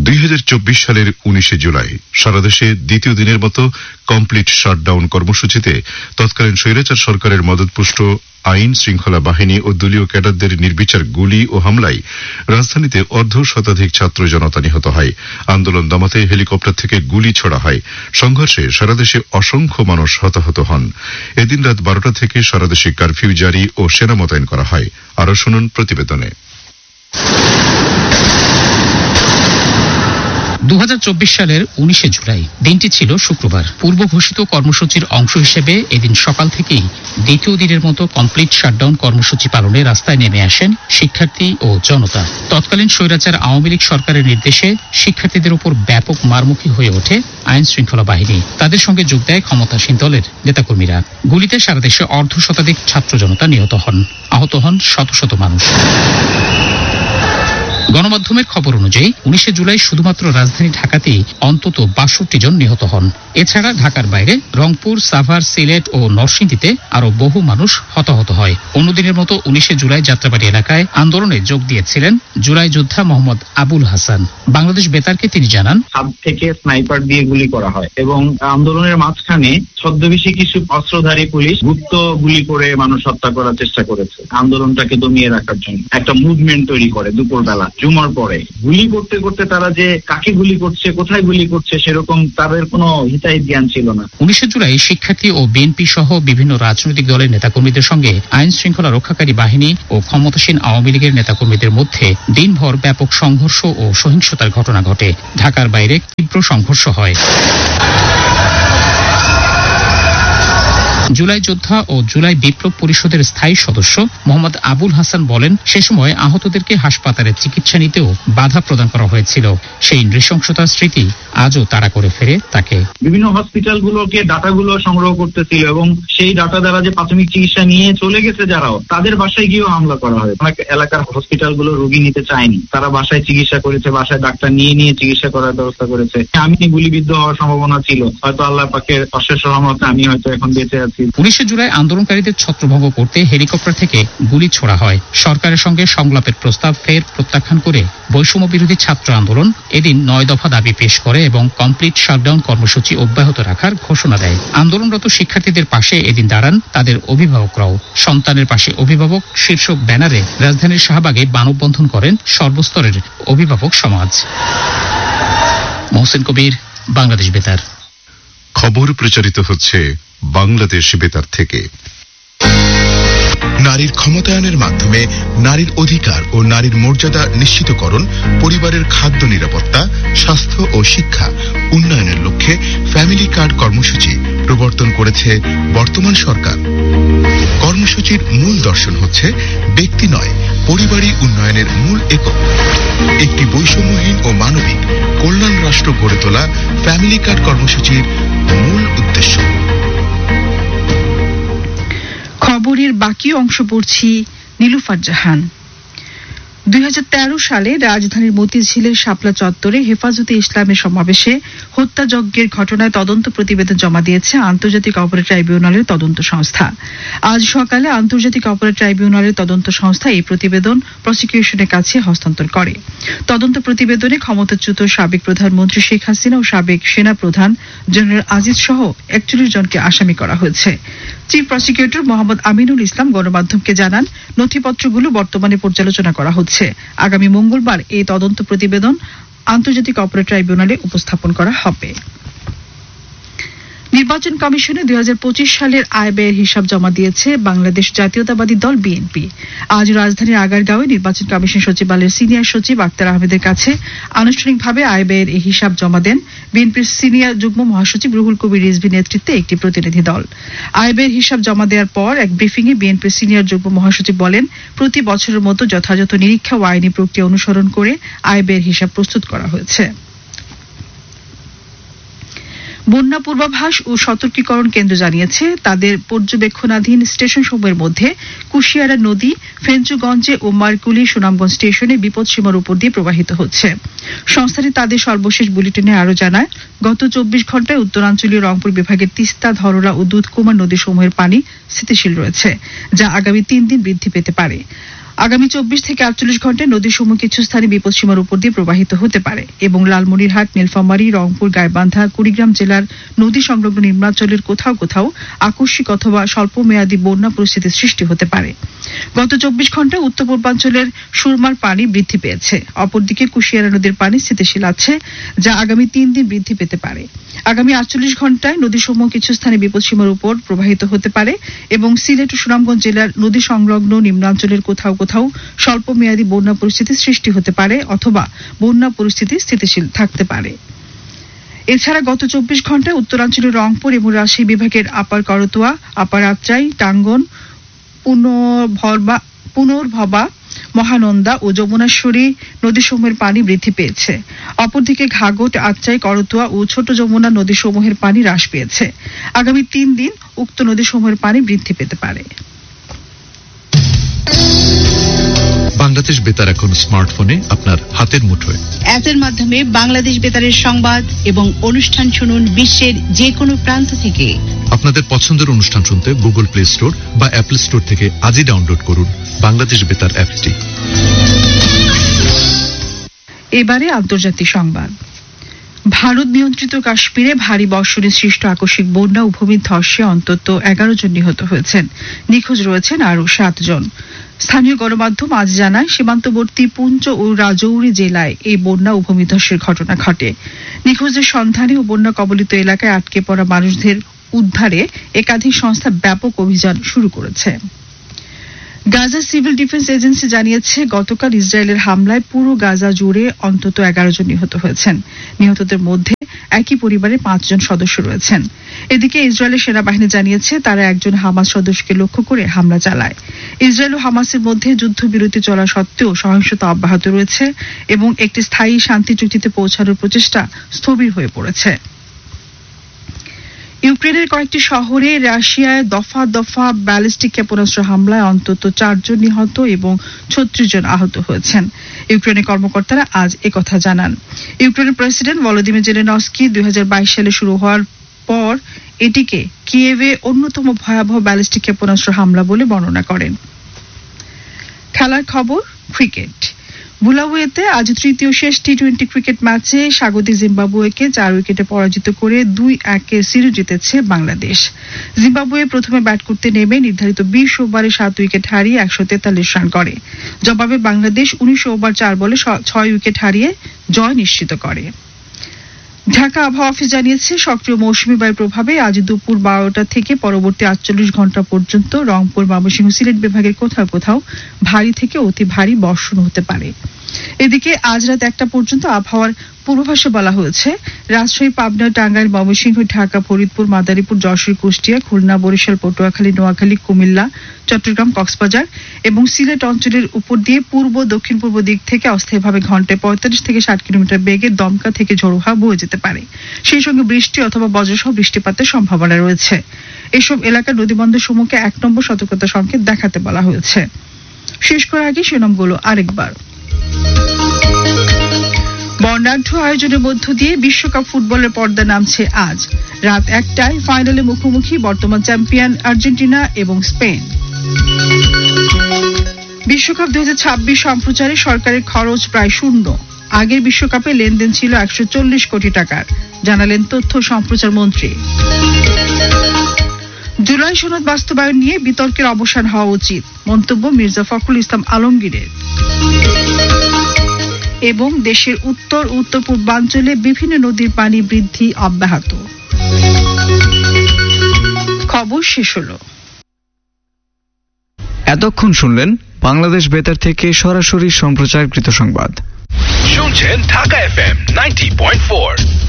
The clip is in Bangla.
2024 সালের 19 জুলাই সারা দেশে দ্বিতীয় দিনের মতো কমপ্লিট শাটডাউন কর্মসূচিতে তৎকালীন স্বৈরাচার সরকারের মদতপুষ্ট আইন শৃঙ্খলা বাহিনী ও দলীয় ক্যাডারদের নির্বিচার গুলি ও হামলায় রাজধানীতে অর্ধশতাধিক ছাত্র জনতা নিহত হয়। আন্দোলন দমাতে হেলিকপ্টার থেকে গুলি ছোড়া হয়। সংঘর্ষে সারা দেশে অসংখ্য মানুষ হতাহত হন। এদিন রাত 12টা থেকে সারা দেশে কারফিউ জারি ও সেনা মোতায়েন করা হয়। আরো শুনুন প্রতিবেদনে। 2024 সালের 19 জুলাই দিনটি ছিল শুক্রবার। পূর্ব ঘোষিত কর্মসূচির অংশ হিসেবে এদিন সকাল থেকেই দ্বিতীয় দিনের মতো কমপ্লিট শাটডাউন কর্মসূচি পালনে রাস্তায় নেমে আসেন শিক্ষার্থী ও জনতা। তৎকালীন স্বৈরাচার আওয়ামী লীগ সরকারের নির্দেশে শিক্ষার্থীদের উপর ব্যাপক মারমুখী হয়ে ওঠে আইন শৃঙ্খলা বাহিনী। তাদের সঙ্গে যোগ দেয় ক্ষমতাসীন দলের নেতাকর্মীরা। গুলিতে সারা দেশে অর্ধশতাধিক ছাত্র জনতা নিহত হন, আহত হন শত শত মানুষ। গণমাধ্যমের খবর অনুযায়ী 19 জুলাই শুধুমাত্র রাজধানী ঢাকাতেই অন্তত 62 জন নিহত হন। এছাড়া ঢাকার বাইরে রংপুর, সাভার, সিলেট ও নরসিংদীতে আরো বহু মানুষ হতাহত হয়। অন্যদিনের মতো 19 জুলাই যাত্রাবাড়ি এলাকায় আন্দোলনে যোগ দিয়েছিলেন জুলাই যোদ্ধা মোহাম্মদ আবুল হাসান। বাংলাদেশ বেতারকে তিনি জানান, ছাদ থেকে স্নাইপার দিয়ে গুলি করা হয় এবং আন্দোলনের মাঝখানে ছদ্মবেশী কিছু অস্ত্রধারী পুলিশ গুপ্ত গুলি করে মানুষ হত্যা করার চেষ্টা করেছে আন্দোলনটাকে দমিয়ে রাখার জন্য। একটা মুভমেন্ট তৈরি করে দুপুরবেলা জুমার পরে গুলি করতে করতে তারা যে কাকে গুলি করছে, কোথায় গুলি করছে সেরকম তাদের কোনো হিতাহিত জ্ঞান ছিল না। 19 জুলাই শিক্ষার্থী ও বিএনপি সহ বিভিন্ন রাজনৈতিক দলের নেতাকর্মীদের সঙ্গে আইন শৃঙ্খলা রক্ষাকারী বাহিনী ও ক্ষমতাসীন আওয়ামী লীগের নেতাকর্মীদের মধ্যে দিনভর ব্যাপক সংঘর্ষ ও সহিংসতার ঘটনা ঘটে। ঢাকার বাইরে তীব্র সংঘর্ষ হয়। জুলাই যোদ্ধা ও জুলাই বিপ্লব পরিষদের স্থায়ী সদস্য মোহাম্মদ আবুল হাসান বলেন, সে সময় আহতদেরকে হাসপাতালে চিকিৎসা নিতেও বাধা প্রদান করা হয়েছিল। সেই নৃশংসতার স্মৃতি আজও তাড়া করে ফেরে তাকে। বিভিন্ন হসপিটালগুলোকে ডাটাগুলো সংগ্রহ করতেছিল এবং সেই ডাটা দ্বারা যে প্রাথমিক চিকিৎসা নিয়ে চলে গেছে যারাও, তাদের বাসায় গিয়েও হামলা করা হয়। অনেক এলাকার হসপিটালগুলো রোগী নিতে চায়নি, তারা বাসায় চিকিৎসা করেছে, বাসায় ডাক্তার নিয়ে চিকিৎসা করার ব্যবস্থা করেছে। আমি গুলিবিদ্ধ হওয়ার সম্ভাবনা ছিল, হয়তো আল্লাহ পাকের অশেষ রহমতে আমি হয়তো এখন বেঁচে আছি। 19 জুলাই আন্দোলনকারীদের ছত্রভঙ্গ করতে হেলিকপ্টার থেকে গুলি ছোড়া হয়। সরকারের সঙ্গে সংলাপের প্রস্তাব ফের প্রত্যাখ্যান করে বৈষম্য বিরোধী ছাত্র আন্দোলন এদিন 9 দফা দাবি পেশ করে এবং কমপ্লিট শাটডাউন কর্মসূচি অব্যাহত রাখার ঘোষণা দেয়। আন্দোলনরত শিক্ষার্থীদের পাশে এদিন দাঁড়ান তাদের অভিভাবকরাও। সন্তানের পাশে অভিভাবক শীর্ষক ব্যানারে রাজধানীর শাহবাগে মানববন্ধন করেন সর্বস্তরের অভিভাবক সমাজ। মহসিন কবির, বাংলাদেশ বেতার। খবর প্রচারিত হচ্ছে বাংলাদেশ বেতার থেকে। নারীর ক্ষমতায়নের মাধ্যমে নারীর অধিকার ও নারীর মর্যাদা নিশ্চিতকরণ, পরিবারের খাদ্য নিরাপত্তা, স্বাস্থ্য ও শিক্ষা উন্নয়নের লক্ষ্যে ফ্যামিলি কার্ড কর্মসূচি প্রবর্তন করেছে বর্তমান সরকার। কর্মসূচির মূল দর্শন হচ্ছে ব্যক্তি নয়, পরিবারই উন্নয়নের মূল একক। একটি বৈষম্যহীন ও মানবিক কল্যাণ রাষ্ট্র গড়ে তোলা ফ্যামিলি কার্ড কর্মসূচির মূল উদ্দেশ্য। খবরের বাকি অংশ পড়ছি নীলুফার জাহান। 2013 সালে রাজধানীর মতিঝিলের শাপলা চত্বরে হেফাজতে ইসলামের সমাবেশে হত্যাযজ্ঞের ঘটনায় তদন্ত প্রতিবেদন জমা দিয়েছে আন্তর্জাতিক অপরাধ ট্রাইব্যুনালের তদন্ত সংস্থা। আজ সকালে আন্তর্জাতিক অপরাধ ট্রাইব্যুনালের তদন্ত সংস্থা এই প্রতিবেদন প্রসিকিউশনের কাছে হস্তান্তর করে। তদন্ত প্রতিবেদনে ক্ষমতাচ্যুত সাবেক প্রধানমন্ত্রী শেখ হাসিনা ও সাবেক সেনা প্রধান জেনারেল আজিজ সহ 41 জনকে আসামি করা হয়েছে। চিফ প্রসিকিউটর মোহাম্মদ আমিনুল ইসলাম গণমাধ্যমকে জানান, নথিপত্রগুলো বর্তমানে পর্যালোচনা করা হচ্ছে। আগামী মঙ্গলবার এই তদন্ত প্রতিবেদন আন্তর্জাতিক অপরাধ ট্রাইব্যুনালে উপস্থাপন করা হবে। নির্বাচন কমিশনে 2025 সালের আয় ব্যয়ের হিসাব জমা দিয়েছে বাংলাদেশ জাতীয়তাবাদী দল বিএনপি। আজ রাজধানীর আগারগাঁওয়ে নির্বাচন কমিশন সচিবালয়ের সিনিয়র সচিব আক্তার আহমেদের কাছে আনুষ্ঠানিকভাবে আয় ব্যয়ের এই হিসাব জমা দেন বিএনপির সিনিয়র যুগ্ম মহাসচিব রুহুল কবির রিজভী নেতৃত্বে একটি প্রতিনিধি দল। আয় ব্যয়ের হিসাব জমা দেওয়ার পর এক ব্রিফিংয়ে বিএনপির সিনিয়র যুগ্ম মহাসচিব বলেন, প্রতি বছরের মতো যথাযথ নিরীক্ষা ও আইনি প্রক্রিয়া অনুসরণ করে আয় ব্যয়ের হিসাব প্রস্তুত করা হয়েছে। বন্যা পূর্বাভাস ও সতর্কীকরণ কেন্দ্র জানিয়েছে, তাদের পর্যবেক্ষণাধীন স্টেশনসমূহের মধ্যে কুশিয়ারা নদী ফেঞ্চুগঞ্জে ও মারকুলি সুনামগঞ্জ স্টেশনে বিপদসীমার উপর দিয়ে প্রবাহিত হচ্ছে। সংস্থাটি তাদের সর্বশেষ বুলেটিনে আরও জানায়, গত 24 ঘন্টায় উত্তরাঞ্চলীয় রংপুর বিভাগের তিস্তা, ধরলা ও দুধকুমার নদীসমূহের পানি স্থিতিশীল রয়েছে, যা আগামী 3 দিন বৃদ্ধি পেতে পারে। আগামী 24 থেকে 48 ঘন্টায় নদীসমূহ কিছু স্থানে বিপদসীমার উপর দিয়ে প্রবাহিত হতে পারে এবং লালমনিরহাট, নীলফামারী, রংপুর, গাইবান্ধা, কুড়িগ্রাম জেলার নদী সংলগ্ন নিম্নাঞ্চলের কোথাও কোথাও আকস্মিক অথবা স্বল্প মেয়াদী বন্যা পরিস্থিতির সৃষ্টি হতে পারে। গত 24 ঘন্টায় উত্তর পূর্বাঞ্চলের সুরমার পানি বৃদ্ধি পেয়েছে। অপরদিকে কুশিয়ারা নদীর পানি স্থিতিশীল আছে, যা আগামী 3 দিন বৃদ্ধি পেতে পারে। আগামী 48 ঘন্টায় নদীসমূহ কিছু স্থানে বিপদসীমার উপর প্রবাহিত হতে পারে এবং সিলেট ও সুনামগঞ্জ জেলার নদী সংলগ্ন নিম্নাঞ্চলের কোথাও কোথাও স্বল্প মেয়াদী বন্যা পরিস্থিতির সৃষ্টি হতে পারে অথবা বন্যা পরিস্থিতি স্থিতিশীল থাকতে পারে। এছাড়া গত 24 ঘন্টায় উত্তরাঞ্চলের রংপুর এবং রাজশাহী বিভাগের আপার করতোয়া, আপার আত্রাই, টাঙ্গন, পুনর্ভবা, মহানন্দা ও যমুনাশ্বরী নদীসমূহের পানি বৃদ্ধি পেয়েছে। অপরদিকে ঘাঘট, আত্রাই, করতোয়া ও ছোট যমুনা নদীসমূহের পানি হ্রাস পেয়েছে। আগামী 3 দিন উক্ত নদীসমূহের পানি বৃদ্ধি পেতে পারে। বাংলাদেশ বেতার এখন স্মার্টফোনে আপনার হাতের মুঠোয়। অ্যাপের মাধ্যমে বাংলাদেশ বেতারের সংবাদ এবং অনুষ্ঠান শুনুন বিশ্বের যে কোনো প্রান্ত থেকে। আপনাদের পছন্দের অনুষ্ঠান শুনতে গুগল প্লে স্টোর বা অ্যাপল স্টোর থেকে আজই ডাউনলোড করুন বাংলাদেশ বেতার অ্যাপটি। এবারে আন্তর্জাতিক সংবাদ। ভারত নিয়ন্ত্রিত কাশ্মীরে ভারী বর্ষণে সৃষ্ট আকস্মিক বন্যা ও ভূমিধসে অন্তত 11 জন নিহত হয়েছেন। নিখোঁজ রয়েছেন আরও 7 জন। স্থানীয় গণমাধ্যম আজ জানায় সীমান্তবর্তী পুঞ্চ ও রাজৌরি জেলায় এই বন্যা ও ভূমিধসের ঘটনা ঘটে। নিখোঁজের সন্ধানে ও বন্যা কবলিত এলাকায় আটকে পড়া মানুষদের উদ্ধারে একাধিক সংস্থা ব্যাপক অভিযান শুরু করেছে। গাজা সিভিল ডিফেন্স এজেন্সি জানিয়েছে গতকাল ইসরায়েলের হামলায় পুরো গাজা জুড়ে অন্তত 11 জন নিহত হয়েছেন। নিহতদের মধ্যে একই পরিবারের 5 জন সদস্য রয়েছেন। এদিকে ইসরায়েলের সেনাবাহিনী জানিয়েছে তারা একজন হামাস সদস্যকে লক্ষ্য করে হামলা চালায়। ইসরায়েল ও হামাসের মধ্যে যুদ্ধবিরতি চলা সত্ত্বেও সহিংসতা অব্যাহত রয়েছে এবং একটি স্থায়ী শান্তি চুক্তিতে পৌঁছানোর প্রচেষ্টা স্থবির হয়ে পড়েছে। ইউক্রেনের কয়েকটি শহরে রাশিয়ায় দফা দফা ব্যালিস্টিক ক্ষেপণাস্ত্র হামলায় অন্তত 4 জন নিহত এবং 36 জন আহত হয়েছেন। ইউক্রেনের কর্মকর্তারা আজ একথা জানান। ইউক্রেনের প্রেসিডেন্ট ভলোদিমির জেলেনস্কি 2022 সালে শুরু হওয়ার পর এটিকে কিয়েভে অন্যতম ভয়াবহ ব্যালিস্টিক ক্ষেপণাস্ত্র হামলা বলে বর্ণনা করেন। খেলার খবর, ক্রিকেট। বুলাওয়েতে আজ তৃতীয় শেষ টি-20 ক্রিকেট ম্যাচে স্বাগতিক জিম্বাবুয়েকে 4 উইকেটে পরাজিত করে 2-1 সিরিজ জিতেছে বাংলাদেশ। জিম্বাবুয়ে প্রথমে ব্যাট করতে নেমে নির্ধারিত 20 ওভারে 7 উইকেট হারিয়ে 143 রান করে। জবাবে বাংলাদেশ 19 ওভার 4 বলে 6 উইকেট হারিয়ে জয় নিশ্চিত করে। ঢাকা আবহাওয়া অফিস জানিয়েছে সক্রিয় মৌসুমী বায়ুর প্রভাবে আজ দুপুর 12টা থেকে পরবর্তী 48 ঘন্টা পর্যন্ত রংপুর, ময়মনসিংহ, সিলেট বিভাগের কোথাও কোথাও ভারী থেকে অতি ভারী বর্ষণ হতে পারে। এদিকে আজ রাত 1টা পর্যন্ত আবহাওয়ার পূর্বাভাসে বলা হয়েছে রাজশাহী, পাবনা, টাঙ্গাইল, ময়মনসিংহ, ঢাকা, ফরিদপুর, মাদারীপুর, যশোর, কুষ্টিয়া, খুলনা, বরিশাল, পটুয়াখালী, নোয়াখালী, কুমিল্লা, চট্টগ্রাম, কক্সবাজার এবং সিলেট অঞ্চলের উপর দিয়ে পূর্ব দক্ষিণ পূর্ব দিক থেকে অস্থায়ীভাবে ঘন্টায় 45 থেকে 60 কিলোমিটার বেগে দমকা থেকে ঝোড়ো হাওয়া বয়ে যেতে পারে। সেই সঙ্গে বৃষ্টি অথবা বজ্রসহ বৃষ্টিপাতের সম্ভাবনা রয়েছে। এসব এলাকার নদীবন্দর সমূহকে 1 নম্বর সতর্কতা সংকেত দেখাতে বলা হয়েছে। শেষ করার আগে শিরোনামগুলো আরেকবার। বর্ণাঢ্য আয়োজনের মধ্য দিয়ে বিশ্বকাপ ফুটবলের পর্দা নামছে আজ। রাত 1টায় ফাইনালে মুখোমুখি বর্তমান চ্যাম্পিয়ন আর্জেন্টিনা এবং স্পেন। বিশ্বকাপ 2026 সম্প্রচারে সরকারের খরচ প্রায় শূন্য। আগের বিশ্বকাপে লেনদেন ছিল 140 কোটি টাকার, জানালেন তথ্য সম্প্রচার মন্ত্রী। জুলাই সনদ বাস্তবায়ন নিয়ে বিতর্কের অবসান হওয়া উচিত, মন্তব্য মির্জা ফখরুল ইসলাম আলমগীরের। এবং দেশের উত্তর উত্তর পূর্বাঞ্চলে বিভিন্ন নদীর পানি বৃদ্ধি অব্যাহত। খবর শেষ হলো। এতক্ষণ শুনলেন বাংলাদেশ বেতার থেকে সরাসরি সম্প্রচারকৃত সংবাদ। শুনছেন ঢাকা FM 90.4।